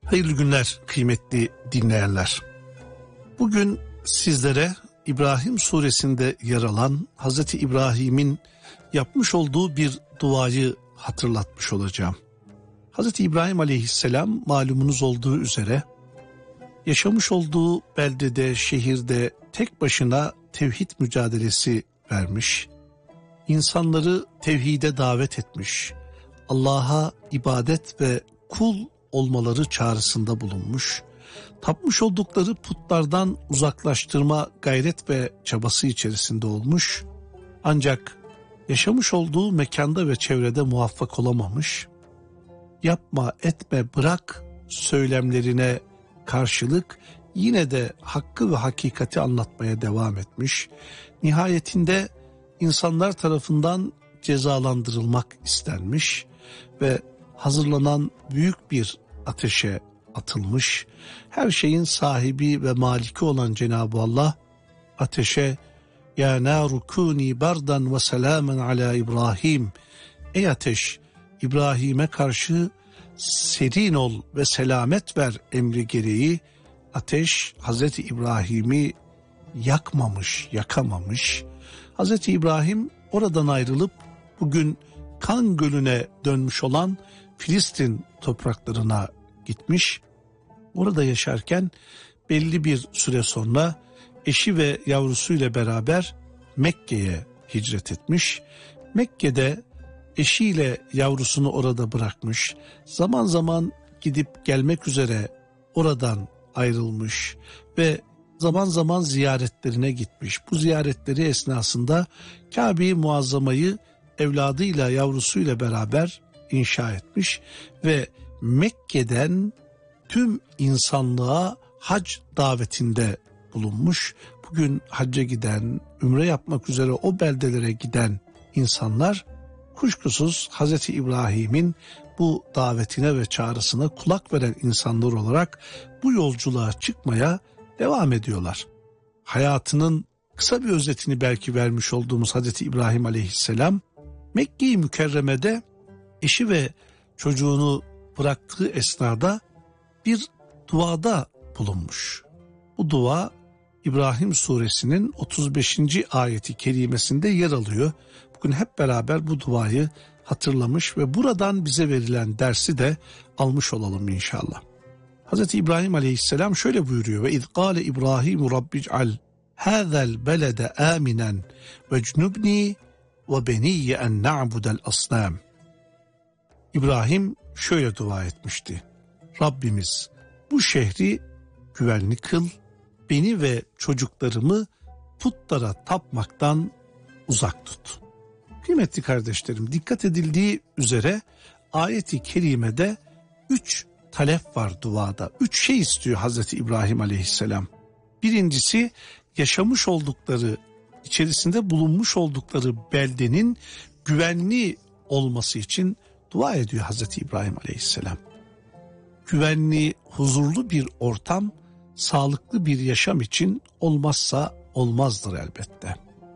Hayırlı günler kıymetli dinleyenler. Bugün sizlere İbrahim suresinde yer alan Hazreti İbrahim'in yapmış olduğu bir duayı hatırlatmış olacağım. Hazreti İbrahim aleyhisselam malumunuz olduğu üzere yaşamış olduğu beldede, şehirde tek başına tevhid mücadelesi vermiş, insanları tevhide davet etmiş, Allah'a ibadet ve kul olmaları çağrısında bulunmuş, tapmış oldukları putlardan uzaklaştırma gayret ve çabası içerisinde olmuş, ancak yaşamış olduğu mekanda ve çevrede muvaffak olamamış, yapma etme bırak söylemlerine karşılık yine de hakkı ve hakikati anlatmaya devam etmiş, nihayetinde insanlar tarafından cezalandırılmak istenmiş ve hazırlanan büyük bir ateşe atılmış. Her şeyin sahibi ve maliki olan Cenab-ı Allah ateşe "Ya naru kuni bardan ve selamen ala İbrahim" ey ateş İbrahim'e karşı serin ol ve selamet ver emri gereği ateş Hazreti İbrahim'i yakmamış, yakamamış. Hazreti İbrahim oradan ayrılıp bugün kan gölüne dönmüş olan Filistin topraklarına gitmiş. Orada yaşarken belli bir süre sonra eşi ve yavrusuyla beraber Mekke'ye hicret etmiş. Mekke'de eşiyle yavrusunu orada bırakmış. Zaman zaman gidip gelmek üzere oradan ayrılmış ve zaman zaman ziyaretlerine gitmiş. Bu ziyaretleri esnasında Kabe-i Muazzama'yı evladıyla yavrusuyla beraber inşa etmiş ve Mekke'den tüm insanlığa hac davetinde bulunmuş. Bugün hacca giden, ümre yapmak üzere o beldelere giden insanlar kuşkusuz Hazreti İbrahim'in bu davetine ve çağrısına kulak veren insanlar olarak bu yolculuğa çıkmaya devam ediyorlar. Hayatının kısa bir özetini belki vermiş olduğumuz Hazreti İbrahim aleyhisselam Mekke-i Mükerreme'de eşi ve çocuğunu bıraktığı esnada bir duada bulunmuş. Bu dua İbrahim suresinin 35. ayeti kerimesinde yer alıyor. Bugün hep beraber bu duayı hatırlamış ve buradan bize verilen dersi de almış olalım inşallah. Hazreti İbrahim aleyhisselam şöyle buyuruyor: ve izgâle İbrahimu rabbic'al hâzel belede âminen ve cnubni ve beniyye en na'budel asnâm. İbrahim şöyle dua etmişti: Rabbimiz bu şehri güvenli kıl, beni ve çocuklarımı putlara tapmaktan uzak tut. Kıymetli kardeşlerim, dikkat edildiği üzere ayeti kerimede 3 talep var duada. 3 şey istiyor Hazreti İbrahim aleyhisselam. Birincisi, yaşamış oldukları, içerisinde bulunmuş oldukları beldenin güvenli olması için dua ediyor Hazreti İbrahim aleyhisselam. Güvenli, huzurlu bir ortam, sağlıklı bir yaşam için olmazsa olmazdır elbette.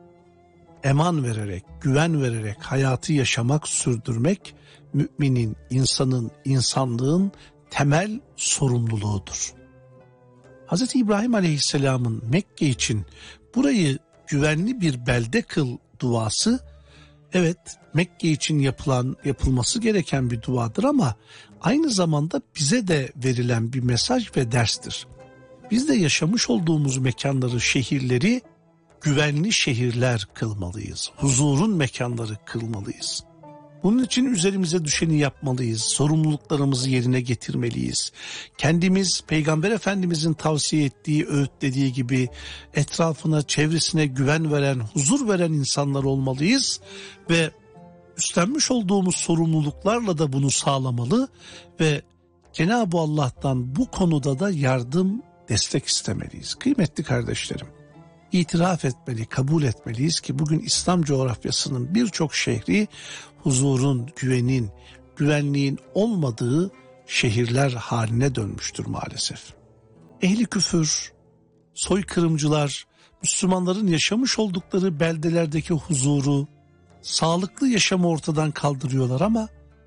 Eman vererek, güven vererek hayatı yaşamak, sürdürmek müminin, insanın, insanlığın temel sorumluluğudur. Hazreti İbrahim aleyhisselamın Mekke için burayı güvenli bir belde kıl duası, evet Mekke için yapılması gereken bir duadır ama aynı zamanda bize de verilen bir mesaj ve derstir. Biz de yaşamış olduğumuz mekanları, şehirleri güvenli şehirler kılmalıyız. Huzurun mekanları kılmalıyız. Bunun için üzerimize düşeni yapmalıyız. Sorumluluklarımızı yerine getirmeliyiz. Kendimiz Peygamber Efendimizin tavsiye ettiği, öğütlediği gibi etrafına, çevresine güven veren, huzur veren insanlar olmalıyız ve üstlenmiş olduğumuz sorumluluklarla da bunu sağlamalı ve Cenab-ı Allah'tan bu konuda da yardım, destek istemeliyiz. Kıymetli kardeşlerim, itiraf etmeli, kabul etmeliyiz ki bugün İslam coğrafyasının birçok şehri huzurun, güvenin, güvenliğin olmadığı şehirler haline dönmüştür maalesef. Ehli küfür, soykırımcılar, Müslümanların yaşamış oldukları beldelerdeki huzuru, sağlıklı yaşamı ortadan kaldırıyorlar ama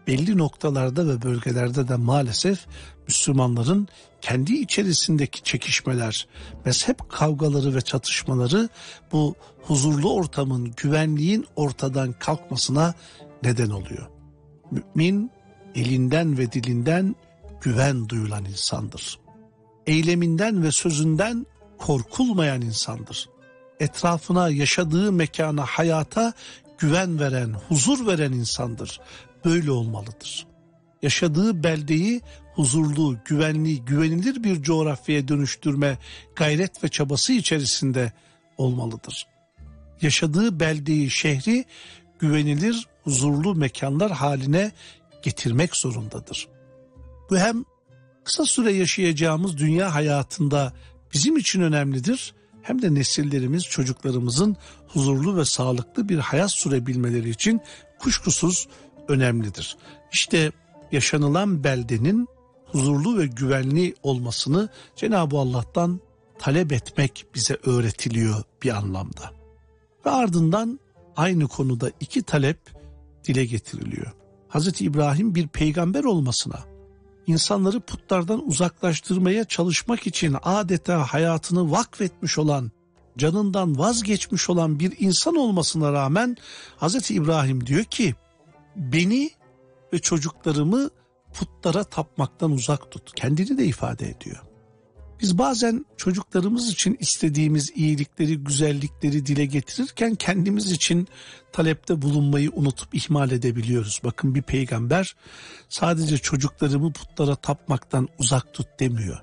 belli noktalarda ve bölgelerde de maalesef Müslümanların kendi içerisindeki çekişmeler, mezhep kavgaları ve çatışmaları bu huzurlu ortamın, güvenliğin ortadan kalkmasına neden oluyor. Mümin elinden ve dilinden güven duyulan insandır. Eyleminden ve sözünden korkulmayan insandır. Etrafına, yaşadığı mekana, hayata güven veren, huzur veren insandır. Böyle olmalıdır. Yaşadığı beldeyi huzurlu, güvenli, güvenilir bir coğrafyaya dönüştürme gayret ve çabası içerisinde olmalıdır. Yaşadığı beldeyi, şehri güvenilir, huzurlu mekanlar haline getirmek zorundadır. Bu hem kısa süre yaşayacağımız dünya hayatında bizim için önemlidir, hem de nesillerimiz, çocuklarımızın huzurlu ve sağlıklı bir hayat sürebilmeleri için kuşkusuz önemlidir. İşte yaşanılan beldenin huzurlu ve güvenli olmasını Cenab-ı Allah'tan talep etmek bize öğretiliyor bir anlamda. Ve ardından aynı konuda iki talep dile getiriliyor. Hazreti İbrahim bir peygamber olmasına, insanları putlardan uzaklaştırmaya çalışmak için adeta hayatını vakfetmiş olan, canından vazgeçmiş olan bir insan olmasına rağmen Hazreti İbrahim diyor ki, beni ve çocuklarımı putlara tapmaktan uzak tut. Kendini de ifade ediyor. Biz bazen çocuklarımız için istediğimiz iyilikleri, güzellikleri dile getirirken kendimiz için talepte bulunmayı unutup ihmal edebiliyoruz. Bakın, bir peygamber sadece çocuklarımı putlara tapmaktan uzak tut demiyor.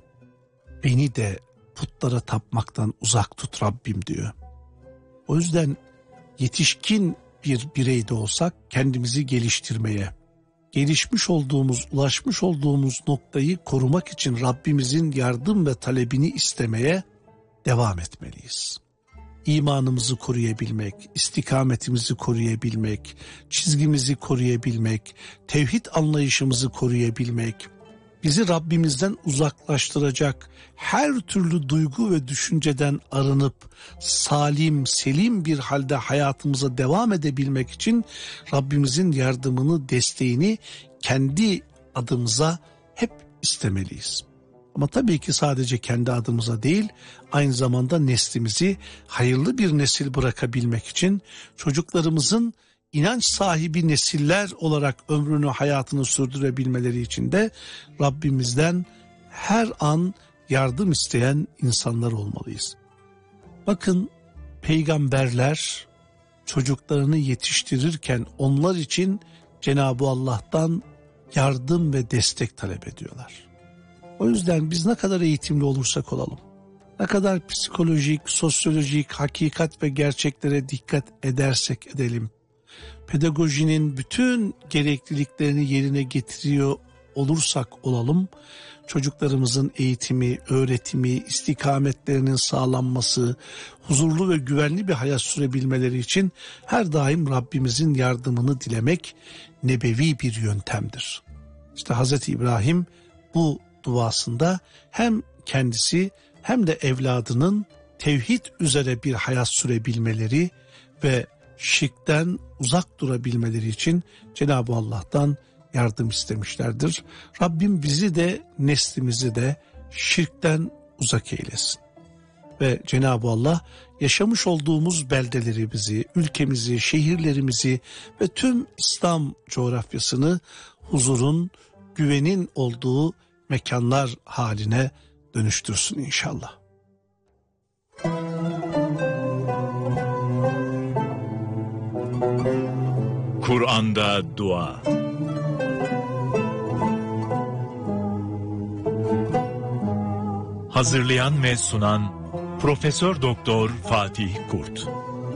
Beni de putlara tapmaktan uzak tut Rabbim diyor. O yüzden yetişkin bir birey de olsak kendimizi geliştirmeye, gelişmiş olduğumuz, ulaşmış olduğumuz noktayı korumak için Rabbimizin yardım ve talebini istemeye devam etmeliyiz. İmanımızı koruyabilmek, istikametimizi koruyabilmek, çizgimizi koruyabilmek, tevhid anlayışımızı koruyabilmek, bizi Rabbimizden uzaklaştıracak her türlü duygu ve düşünceden arınıp salim, selim bir halde hayatımıza devam edebilmek için Rabbimizin yardımını, desteğini kendi adımıza hep istemeliyiz. Ama tabii ki sadece kendi adımıza değil, aynı zamanda neslimizi hayırlı bir nesil bırakabilmek için çocuklarımızın İnanç sahibi nesiller olarak ömrünü, hayatını sürdürebilmeleri için de Rabbimizden her an yardım isteyen insanlar olmalıyız. Bakın, peygamberler çocuklarını yetiştirirken onlar için Cenab-ı Allah'tan yardım ve destek talep ediyorlar. O yüzden biz ne kadar eğitimli olursak olalım, ne kadar psikolojik, sosyolojik, hakikat ve gerçeklere dikkat edersek edelim, pedagojinin bütün gerekliliklerini yerine getiriyor olursak olalım, çocuklarımızın eğitimi, öğretimi, istikametlerinin sağlanması, huzurlu ve güvenli bir hayat sürebilmeleri için her daim Rabbimizin yardımını dilemek nebevi bir yöntemdir. İşte Hazreti İbrahim bu duasında hem kendisi hem de evladının tevhid üzere bir hayat sürebilmeleri ve şirkten uzak durabilmeleri için Cenab-ı Allah'tan yardım istemişlerdir. Rabbim bizi de neslimizi de şirkten uzak eylesin. Ve Cenab-ı Allah yaşamış olduğumuz beldelerimizi, ülkemizi, şehirlerimizi ve tüm İslam coğrafyasını huzurun, güvenin olduğu mekanlar haline dönüştürsün inşallah. Kur'an'da dua. Hazırlayan ve sunan Profesör Doktor Fatih Kurt.